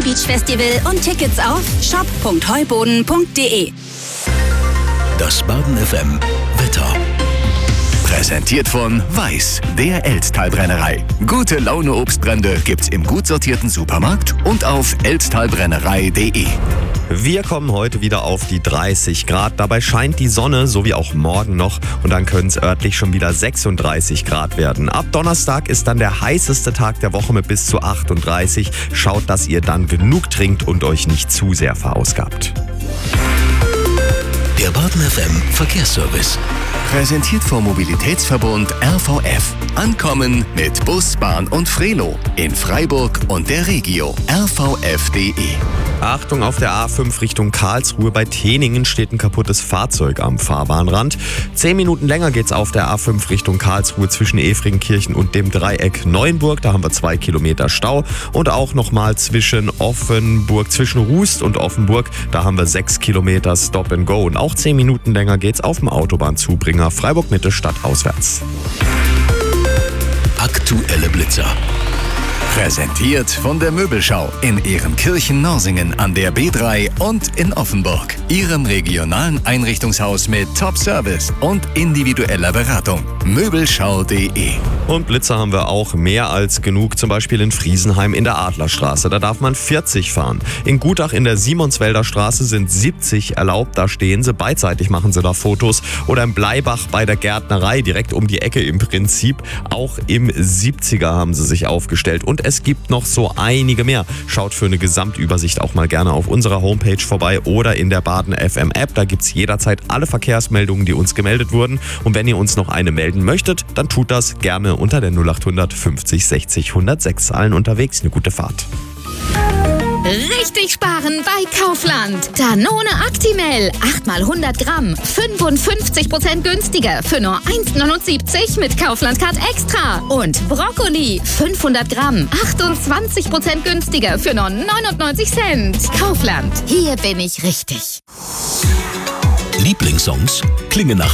Heubeach Festival und Tickets auf shop.heuboden.de. Das Baden FM Wetter. Präsentiert von Weiß, der Elsttalbrennerei. Gute Laune Obstbrände gibt's im gut sortierten Supermarkt und auf elsttalbrennerei.de. Wir kommen heute wieder auf die 30 Grad. Dabei scheint die Sonne, so wie auch morgen noch. Und dann können es örtlich schon wieder 36 Grad werden. Ab Donnerstag ist dann der heißeste Tag der Woche mit bis zu 38. Schaut, dass ihr dann genug trinkt und euch nicht zu sehr verausgabt. Der Baden FM Verkehrsservice. Präsentiert vom Mobilitätsverbund RVF. Ankommen mit Bus, Bahn und Frelo. In Freiburg und der Regio. rvf.de. Achtung, auf der A5 Richtung Karlsruhe. Bei Teningen steht ein kaputtes Fahrzeug am Fahrbahnrand. 10 Minuten länger geht's auf der A5 Richtung Karlsruhe zwischen Efringkirchen und dem Dreieck Neuenburg. Da haben wir 2 Kilometer Stau. Und auch nochmal zwischen Rust und Offenburg. Da haben wir 6 Kilometer Stop and Go. Und auch 10 Minuten länger geht's auf dem Autobahnzubringer Freiburg-Mitte stadtauswärts. Aktuelle Blitzer. Präsentiert von der Möbelschau in Ehrenkirchen-Norsingen an der B3 und in Offenburg. Ihrem regionalen Einrichtungshaus mit Top-Service und individueller Beratung. Möbelschau.de. Und Blitzer haben wir auch mehr als genug, zum Beispiel in Friesenheim in der Adlerstraße. Da darf man 40 fahren. In Gutach in der Simonswälder Straße sind 70 erlaubt. Da stehen sie, beidseitig machen sie da Fotos. Oder in Bleibach bei der Gärtnerei, direkt um die Ecke im Prinzip. Auch im 70er haben sie sich aufgestellt. Und es gibt noch so einige mehr. Schaut für eine Gesamtübersicht auch mal gerne auf unserer Homepage vorbei oder in der Baden FM App. Da gibt es jederzeit alle Verkehrsmeldungen, die uns gemeldet wurden. Und wenn ihr uns noch eine melden möchtet, dann tut das gerne unter der 0800 50 60 106. Allen unterwegs eine gute Fahrt. Richtig sparen bei Kaufland. Danone Actimel, 8 mal 100 Gramm, 55% günstiger für nur 1,79 mit Kaufland Card Extra. Und Brokkoli, 500 Gramm, 28% günstiger für nur 99 Cent. Kaufland, hier bin ich richtig. Lieblingssongs klingen nach